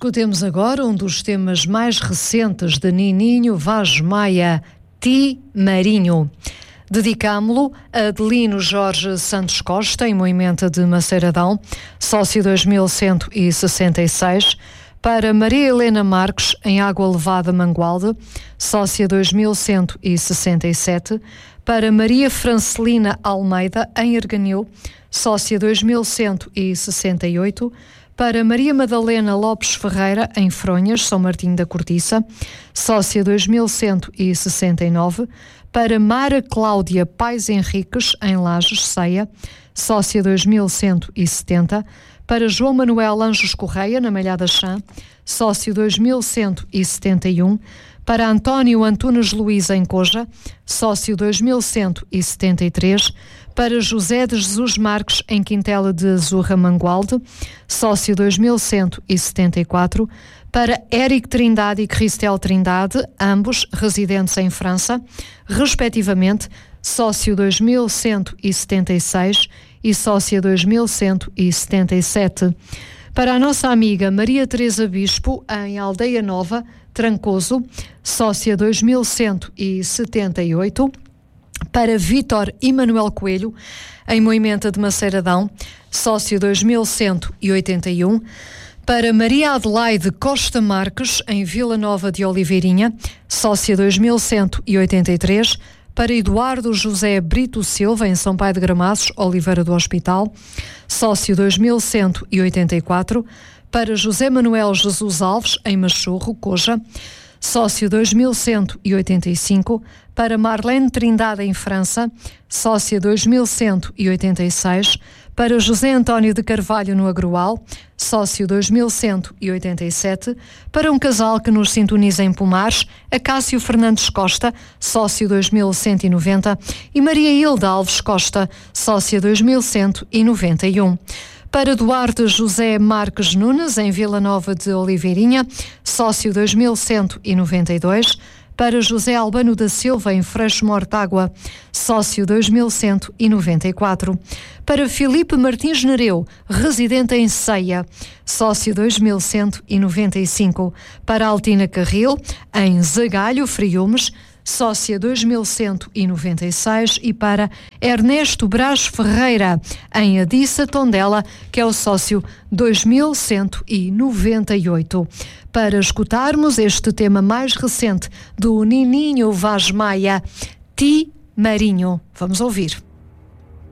Escutemos agora um dos temas mais recentes de Nininho Vaz Maia, Ti Marinho. Dedicámo-lo a Adelino Jorge Santos Costa, em Moimenta de Maceiradão, sócio 2166, para Maria Helena Marques, em Água Levada Mangualde, sócia 2167, para Maria Francelina Almeida, em Erganil, sócia 2168, para Maria Madalena Lopes Ferreira, em Fronhas, São Martinho da Cortiça, sócia 2169, para Mara Cláudia Pais Henriques, em Lajes, Ceia, sócia 2170, para João Manuel Anjos Correia, na Malhada Chã, sócio 2171, para António Antunes Luiz, em Coja, sócio 2173, para José de Jesus Marques, em Quintela de Azurra Mangualde, sócio 2174, para Éric Trindade e Cristel Trindade, ambos residentes em França, respectivamente, sócio 2176 e sócia 2177. Para a nossa amiga Maria Teresa Bispo, em Aldeia Nova, Trancoso, sócia 2178, para Vítor Emanuel Coelho, em Moimenta de Maceiradão, sócio 2181, para Maria Adelaide Costa Marques, em Vila Nova de Oliveirinha, sócia 2183, para Eduardo José Brito Silva, em São Pai de Gramaços, Oliveira do Hospital, sócio 2184, para José Manuel Jesus Alves, em Machorro, Coja, sócio 2185, para Marlene Trindade, em França, sócia 2186, para José António de Carvalho, no Agroal, sócio 2187, para um casal que nos sintoniza em Pomares, Acácio Fernandes Costa, sócio 2190, e Maria Hilda Alves Costa, sócia 2191. Para Duarte José Marques Nunes, em Vila Nova de Oliveirinha, sócio 2192, para José Albano da Silva, em Freixo Mortágua, sócio 2194, para Filipe Martins Nereu, residente em Ceia, sócio 2195, para Altina Carril, em Zagalho, Friumes, sócia 2196, e para Ernesto Brás Ferreira, em Adissa, Tondela, que é o sócio 2198. Para escutarmos este tema mais recente do Nininho Vaz Maia, Ti Marinho. Vamos ouvir.